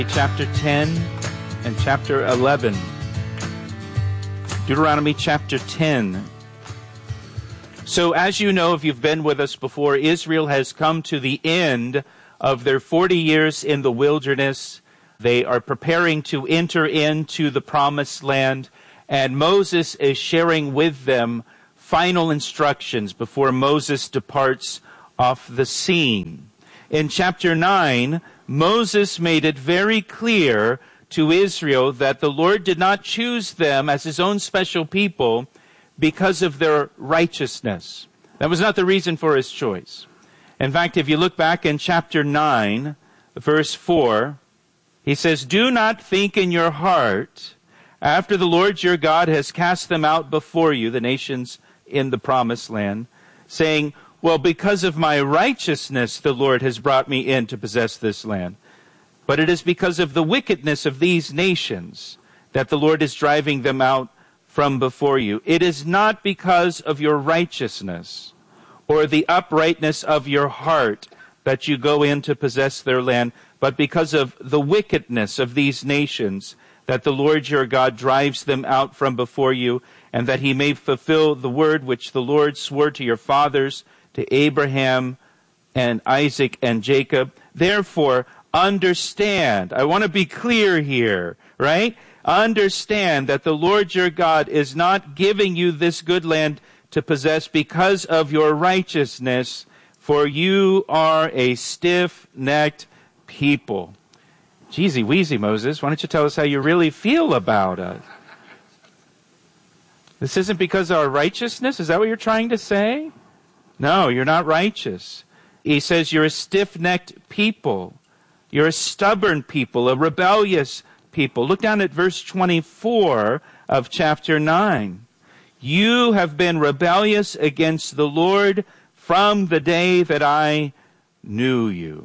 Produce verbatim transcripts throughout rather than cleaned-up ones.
Chapter ten and chapter eleven. Deuteronomy chapter ten. So as you know, if you've been with us before, Israel has come to the end of their forty years in the wilderness. They are preparing to enter into the promised land, and Moses is sharing with them final instructions before Moses departs off the scene. In chapter nine, Moses made it very clear to Israel that the Lord did not choose them as his own special people because of their righteousness. That was not the reason for his choice. In fact, if you look back in chapter nine, verse four, he says, "Do not think in your heart, after the Lord your God has cast them out before you," the nations in the promised land, saying, "Well, because of my righteousness, the Lord has brought me in to possess this land. But it is because of the wickedness of these nations that the Lord is driving them out from before you. It is not because of your righteousness or the uprightness of your heart that you go in to possess their land, but because of the wickedness of these nations that the Lord your God drives them out from before you, and that he may fulfill the word which the Lord swore to your fathers, to Abraham and Isaac and Jacob. Therefore, understand," I want to be clear here, right? Understand that the Lord your God is not giving you this good land to possess because of your righteousness, for you are a stiff-necked people. Jeezy wheezy, Moses, why don't you tell us how you really feel about us? This isn't because of our righteousness? Is that what you're trying to say? No, you're not righteous. He says you're a stiff-necked people. You're a stubborn people, a rebellious people. Look down at verse twenty-four of chapter nine. "You have been rebellious against the Lord from the day that I knew you."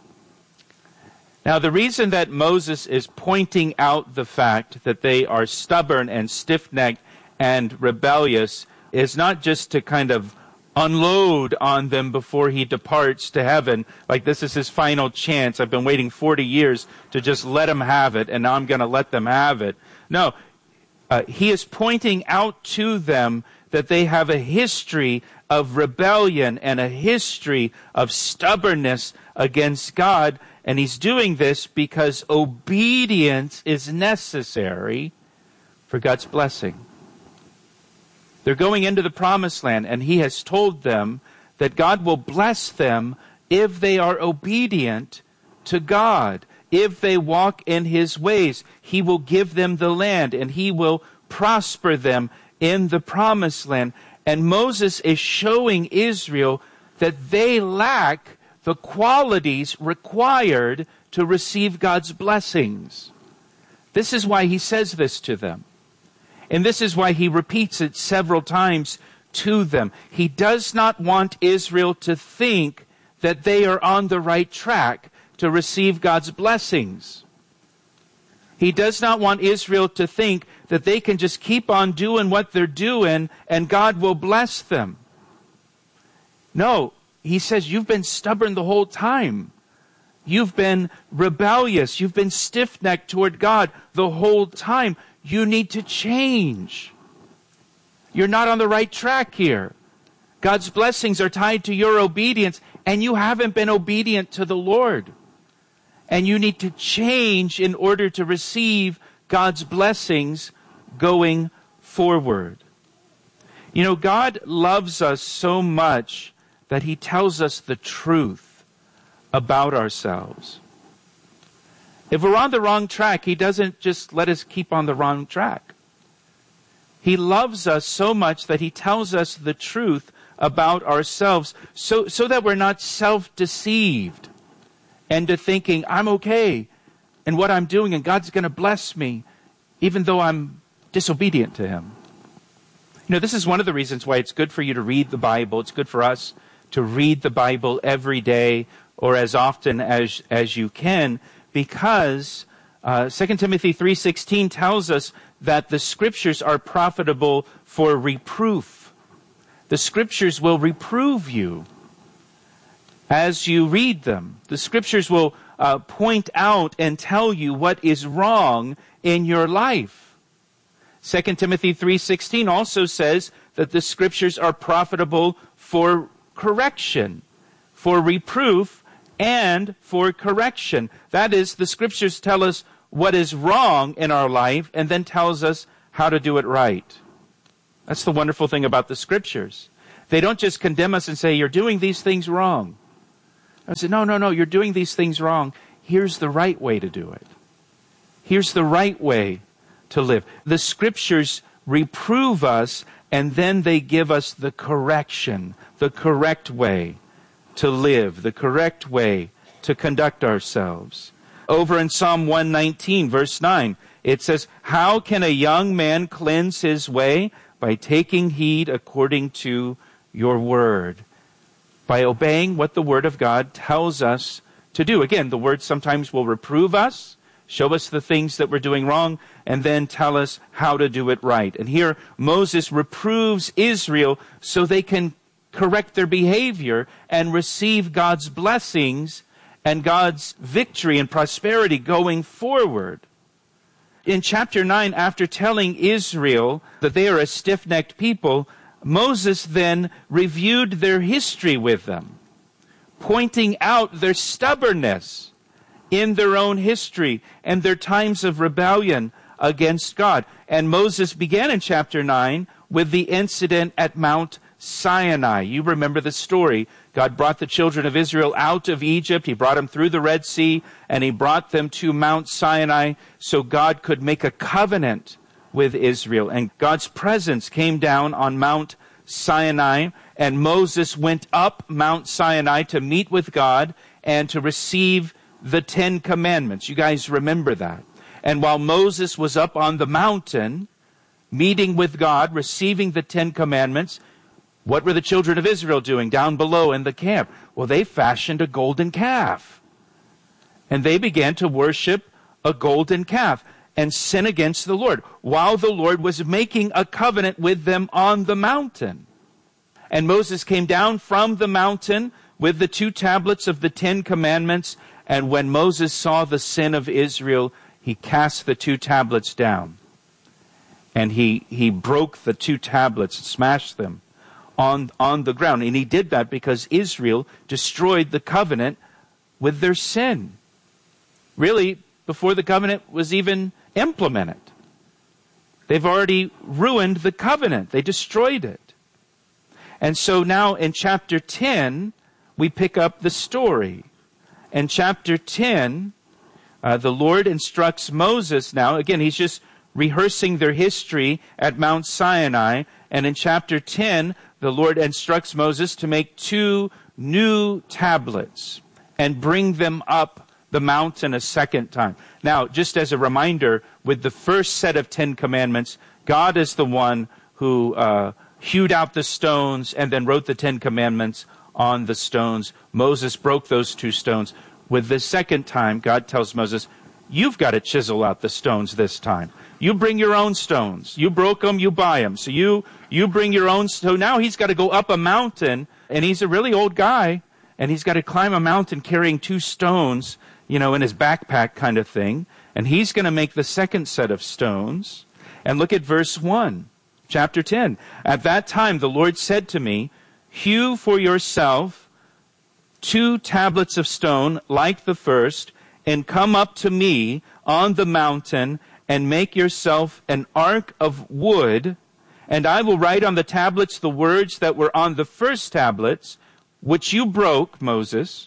Now, the reason that Moses is pointing out the fact that they are stubborn and stiff-necked and rebellious is not just to kind of unload on them before he departs to heaven, like this is his final chance. I've been waiting forty years to just let him have it, and now I'm going to let them have it. No, uh, he is pointing out to them that they have a history of rebellion and a history of stubbornness against God, and he's doing this because obedience is necessary for God's blessing. They're going into the promised land, and he has told them that God will bless them if they are obedient to God. If they walk in his ways, he will give them the land, and he will prosper them in the promised land. And Moses is showing Israel that they lack the qualities required to receive God's blessings. This is why he says this to them. And this is why he repeats it several times to them. He does not want Israel to think that they are on the right track to receive God's blessings. He does not want Israel to think that they can just keep on doing what they're doing and God will bless them. No, he says, you've been stubborn the whole time. You've been rebellious. You've been stiff-necked toward God the whole time. You need to change. You're not on the right track here. God's blessings are tied to your obedience, and you haven't been obedient to the Lord. And you need to change in order to receive God's blessings going forward. You know, God loves us so much that he tells us the truth about ourselves. If we're on the wrong track, he doesn't just let us keep on the wrong track. He loves us so much that he tells us the truth about ourselves so, so that we're not self-deceived into thinking, I'm okay in what I'm doing and God's going to bless me even though I'm disobedient to him. You know, this is one of the reasons why it's good for you to read the Bible. It's good for us to read the Bible every day or as often as, as you can, because uh, Second Timothy three sixteen tells us that the Scriptures are profitable for reproof. The Scriptures will reprove you as you read them. The Scriptures will uh, point out and tell you what is wrong in your life. Second Timothy three sixteen also says that the Scriptures are profitable for correction, for reproof, and for correction. That is, the Scriptures tell us what is wrong in our life and then tells us how to do it right. That's the wonderful thing about the Scriptures. They don't just condemn us and say, you're doing these things wrong. I say, no, no, no, you're doing these things wrong. Here's the right way to do it. Here's the right way to live. The Scriptures reprove us, and then they give us the correction, the correct way to live, the correct way to conduct ourselves. Over in Psalm one nineteen, verse nine, it says, how can a young man cleanse his way? By taking heed according to your word. By obeying what the Word of God tells us to do. Again, the Word sometimes will reprove us, show us the things that we're doing wrong, and then tell us how to do it right. And here, Moses reproves Israel so they can correct their behavior and receive God's blessings and God's victory and prosperity going forward. In chapter nine, after telling Israel that they are a stiff-necked people, Moses then reviewed their history with them, pointing out their stubbornness in their own history and their times of rebellion against God. And Moses began in chapter nine with the incident at Mount Sinai. You remember the story. God brought the children of Israel out of Egypt. He brought them through the Red Sea, and He brought them to Mount Sinai so God could make a covenant with Israel. And God's presence came down on Mount Sinai, and Moses went up Mount Sinai to meet with God and to receive the Ten Commandments. You guys remember that. And while Moses was up on the mountain, meeting with God, receiving the Ten Commandments, what were the children of Israel doing down below in the camp? Well, they fashioned a golden calf. And they began to worship a golden calf and sin against the Lord, while the Lord was making a covenant with them on the mountain. And Moses came down from the mountain with the two tablets of the Ten Commandments, and when Moses saw the sin of Israel, he cast the two tablets down. And he, he broke the two tablets, smashed them on, on the ground. And he did that because Israel destroyed the covenant with their sin. Really, before the covenant was even implemented. They've already ruined the covenant. They destroyed it. And so now in chapter ten, we pick up the story. In chapter ten, uh, the Lord instructs Moses now. Again, he's just rehearsing their history at Mount Sinai. And in chapter ten, the Lord instructs Moses to make two new tablets and bring them up the mountain a second time. Now, just as a reminder, with the first set of Ten Commandments, God is the one who uh, hewed out the stones and then wrote the Ten Commandments on the stones. Moses broke those two stones. With the second time, God tells Moses, you've got to chisel out the stones this time. You bring your own stones. You broke them, you buy them. So you, you bring your own. So now he's got to go up a mountain, and he's a really old guy, and he's got to climb a mountain carrying two stones, you know, in his backpack kind of thing. And he's going to make the second set of stones. And look at verse one, chapter ten. At that time the Lord said to me, hew for yourself two tablets of stone like the first, and come up to me on the mountain, and make yourself an ark of wood, and I will write on the tablets the words that were on the first tablets, which you broke, Moses,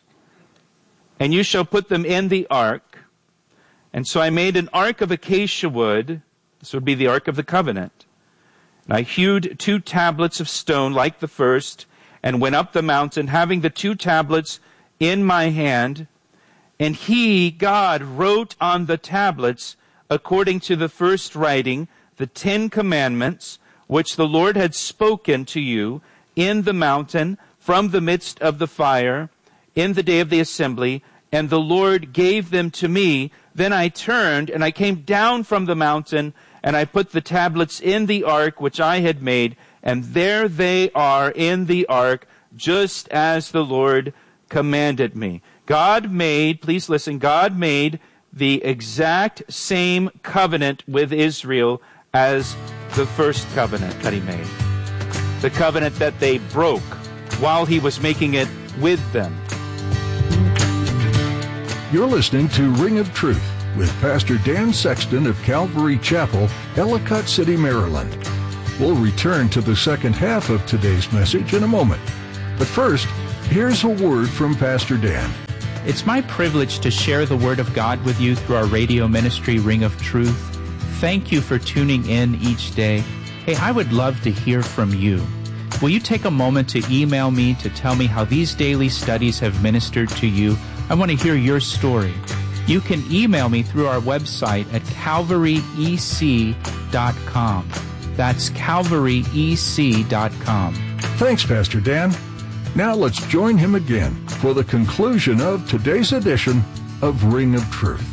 and you shall put them in the ark. And so I made an ark of acacia wood. This would be the ark of the covenant. And I hewed two tablets of stone like the first, and went up the mountain, having the two tablets in my hand. And he, God, wrote on the tablets, according to the first writing, the Ten Commandments, which the Lord had spoken to you in the mountain from the midst of the fire in the day of the assembly. And the Lord gave them to me. Then I turned, and I came down from the mountain, and I put the tablets in the ark which I had made, and there they are in the ark, just as the Lord commanded me. God made, please listen, God made the exact same covenant with Israel as the first covenant that he made. The covenant that they broke while he was making it with them. You're listening to Ring of Truth with Pastor Dan Sexton of Calvary Chapel, Ellicott City, Maryland. We'll return to the second half of today's message in a moment. But first, here's a word from Pastor Dan. It's my privilege to share the Word of God with you through our radio ministry, Ring of Truth. Thank you for tuning in each day. Hey, I would love to hear from you. Will you take a moment to email me to tell me how these daily studies have ministered to you? I want to hear your story. You can email me through our website at calvary e c dot com. That's calvary e c dot com. Thanks, Pastor Dan. Now let's join him again for the conclusion of today's edition of Ring of Truth.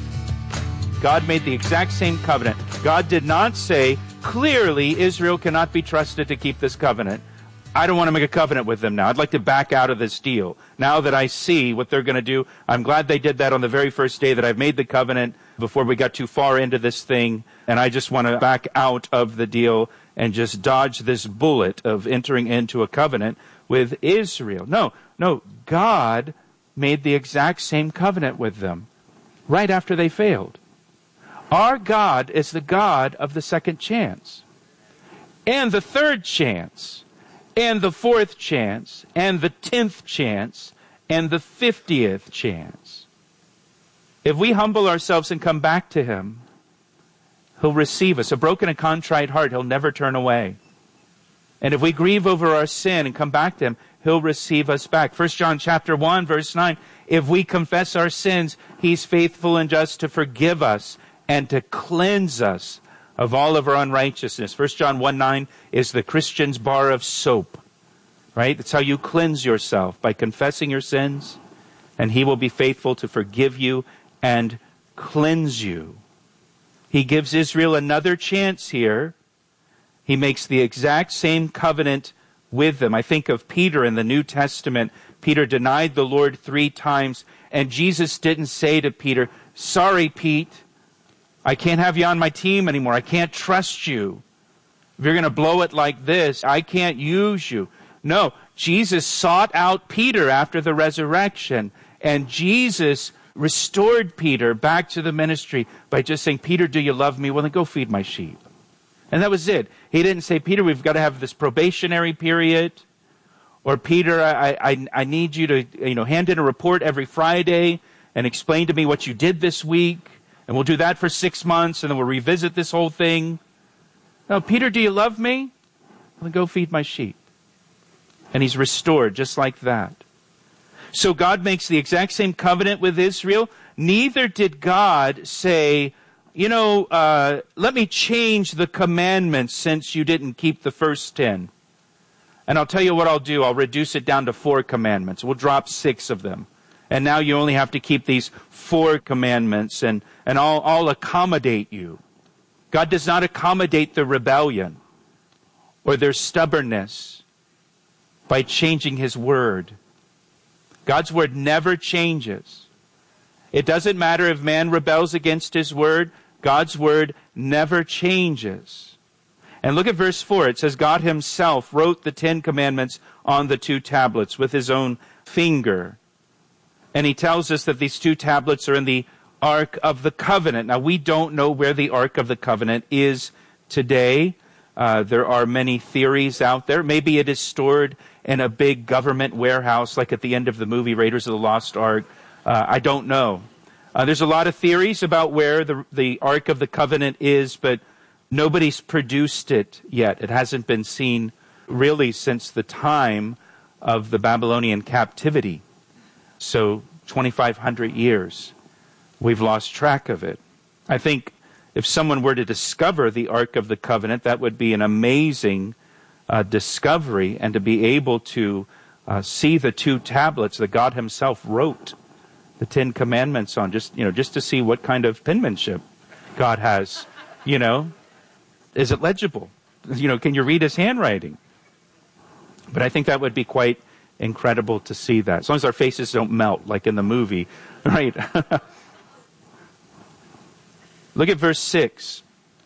God made the exact same covenant. God did not say, clearly Israel cannot be trusted to keep this covenant. I don't want to make a covenant with them now. I'd like to back out of this deal. Now that I see what they're going to do, I'm glad they did that on the very first day that I've made the covenant before we got too far into this thing, and I just want to back out of the deal and just dodge this bullet of entering into a covenant with Israel. No, no, God made the exact same covenant with them right after they failed. Our God is the God of the second chance, and the third chance, and the fourth chance, and the tenth chance, and the fiftieth chance. If we humble ourselves and come back to Him, He'll receive us. A broken and contrite heart, He'll never turn away. And if we grieve over our sin and come back to Him, He'll receive us back. First John chapter one, verse nine, if we confess our sins, He's faithful and just to forgive us and to cleanse us of all of our unrighteousness. First John one nine is the Christian's bar of soap, right? That's how you cleanse yourself, by confessing your sins, and He will be faithful to forgive you and cleanse you. He gives Israel another chance here. He makes the exact same covenant with them. I think of Peter in the New Testament. Peter denied the Lord three times, and Jesus didn't say to Peter, sorry, Pete, I can't have you on my team anymore. I can't trust you. If you're going to blow it like this, I can't use you. No, Jesus sought out Peter after the resurrection, and Jesus restored Peter back to the ministry by just saying, Peter, do you love me? Well, then go feed my sheep. And that was it. He didn't say, Peter, we've got to have this probationary period. Or, Peter, I, I, I need you to, you know, hand in a report every Friday and explain to me what you did this week. And we'll do that for six months, and then we'll revisit this whole thing. No, Peter, do you love me? Well, then go feed my sheep. And he's restored just like that. So God makes the exact same covenant with Israel. Neither did God say, you know, uh, let me change the commandments since you didn't keep the first ten. And I'll tell you what I'll do. I'll reduce it down to four commandments. We'll drop six of them. And now you only have to keep these four commandments, and, and I'll, I'll accommodate you. God does not accommodate the rebellion or their stubbornness by changing His word. God's word never changes. It doesn't matter if man rebels against His word. God's word never changes. And look at verse four. It says, God Himself wrote the Ten Commandments on the two tablets with His own finger. And He tells us that these two tablets are in the Ark of the Covenant. Now, we don't know where the Ark of the Covenant is today. Uh, there are many theories out there. Maybe it is stored in a big government warehouse like at the end of the movie Raiders of the Lost Ark. Uh, I don't know. Uh, there's a lot of theories about where the, the Ark of the Covenant is, but nobody's produced it yet. It hasn't been seen really since the time of the Babylonian captivity. So twenty-five hundred years. We've lost track of it. I think if someone were to discover the Ark of the Covenant, that would be an amazing uh, discovery, and to be able to uh, see the two tablets that God Himself wrote the Ten Commandments on, just, you know, just to see what kind of penmanship God has, you know. Is it legible? You know, can you read His handwriting? But I think that would be quite incredible to see that. As long as our faces don't melt like in the movie, right? Look at verse six.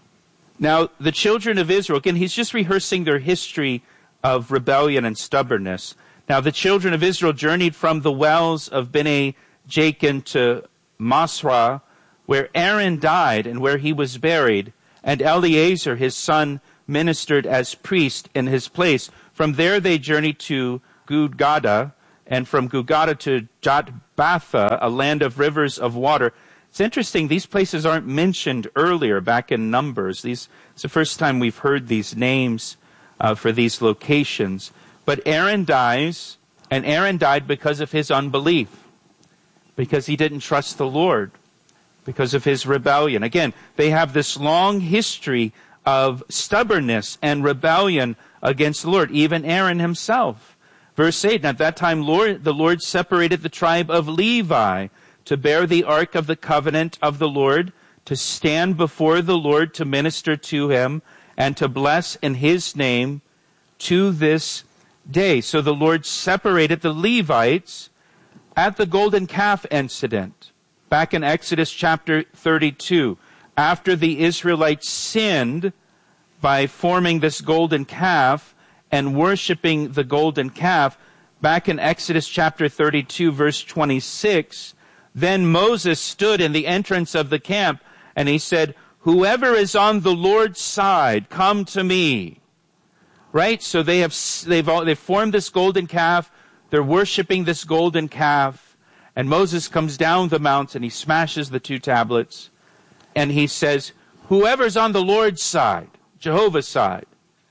Now, the children of Israel, again, he's just rehearsing their history of rebellion and stubbornness. Now, the children of Israel journeyed from the wells of Bene Jacan to Masrah, where Aaron died and where he was buried, and Eleazar, his son, ministered as priest in his place. From there they journeyed to Gudgodah, and from Gudgodah to Jotbatha, a land of rivers of water. It's interesting, these places aren't mentioned earlier back in Numbers. These, it's the first time we've heard these names uh, for these locations. But Aaron dies, and Aaron died because of his unbelief, because he didn't trust the Lord, because of his rebellion. Again, they have this long history of stubbornness and rebellion against the Lord, even Aaron himself. Verse eight, and at that time Lord, the Lord separated the tribe of Levi to bear the ark of the covenant of the Lord, to stand before the Lord, to minister to him, and to bless in his name to this day. So the Lord separated the Levites at the golden calf incident, back in Exodus chapter thirty-two. After the Israelites sinned by forming this golden calf and worshiping the golden calf, back in Exodus chapter thirty-two, verse twenty-six, then Moses stood in the entrance of the camp, and he said, "Whoever is on the Lord's side, come to me." Right? So they have they've all, they've formed this golden calf. They're worshiping this golden calf, and Moses comes down the mountain. He smashes the two tablets, and he says, "Whoever's on the Lord's side, Jehovah's side,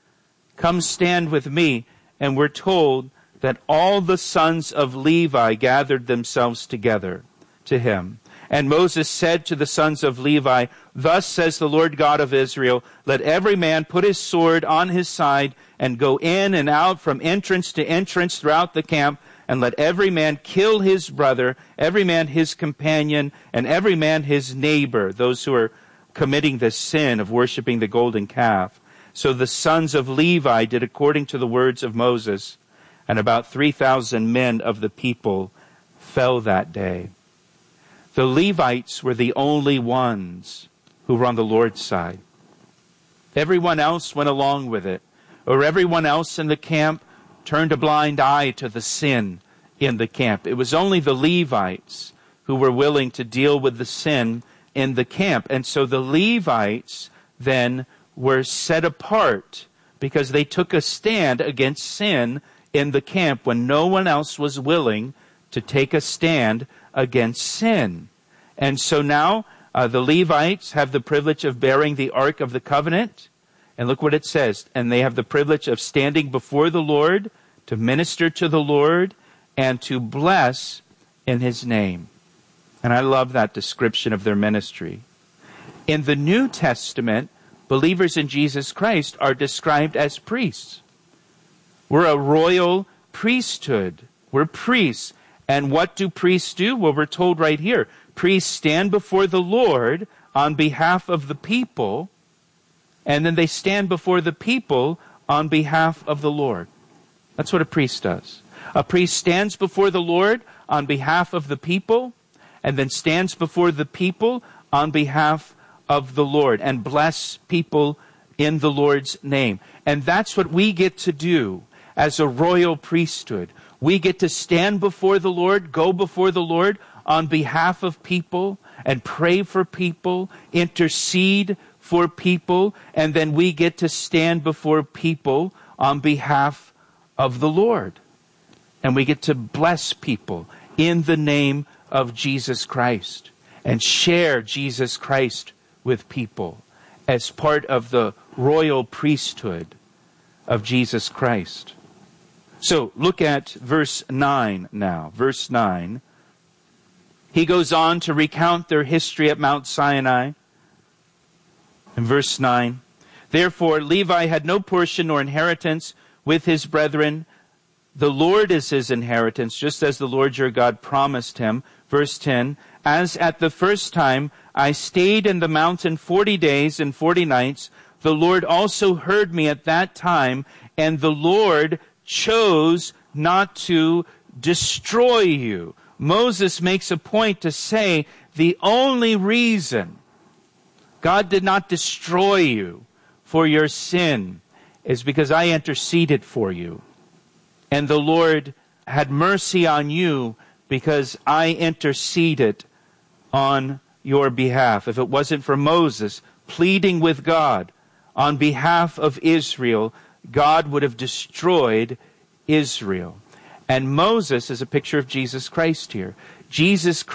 come stand with me." And we're told that all the sons of Levi gathered themselves together to him. And Moses said to the sons of Levi, "Thus says the Lord God of Israel, let every man put his sword on his side and go in and out from entrance to entrance throughout the camp, and let every man kill his brother, every man his companion, and every man his neighbor," those who are committing the sin of worshiping the golden calf. So the sons of Levi did according to the words of Moses, and about three thousand men of the people fell that day. The Levites were the only ones who were on the Lord's side. Everyone else went along with it, or everyone else in the camp turned a blind eye to the sin in the camp. It was only the Levites who were willing to deal with the sin in the camp. And so the Levites then were set apart because they took a stand against sin in the camp when no one else was willing to take a stand against sin. And so now uh, the Levites have the privilege of bearing the Ark of the Covenant. And look what it says. And they have the privilege of standing before the Lord, to minister to the Lord, and to bless in his name. And I love that description of their ministry. In the New Testament, believers in Jesus Christ are described as priests. We're a royal priesthood. We're priests. And what do priests do? Well, we're told right here. Priests stand before the Lord on behalf of the people, and then they stand before the people on behalf of the Lord. That's what a priest does. A priest stands before the Lord on behalf of the people, and then stands before the people on behalf of the Lord, and bless people in the Lord's name. And that's what we get to do as a royal priesthood. We get to stand before the Lord, go before the Lord on behalf of people, and pray for people, intercede for people, and then we get to stand before people on behalf of the Lord. And we get to bless people in the name of Jesus Christ, and share Jesus Christ with people as part of the royal priesthood of Jesus Christ. So look at verse nine now. Verse nine. He goes on to recount their history at Mount Sinai. In verse nine, "Therefore Levi had no portion nor inheritance with his brethren. The Lord is his inheritance, just as the Lord your God promised him." Verse ten, "As at the first time I stayed in the mountain forty days and forty nights, the Lord also heard me at that time, and the Lord chose not to destroy you. Moses makes a point to say the only reason God did not destroy you for your sin is because I interceded for you. And the Lord had mercy on you because I interceded on your behalf. If it wasn't for Moses pleading with God on behalf of Israel, God would have destroyed Israel. And Moses is a picture of Jesus Christ here. Jesus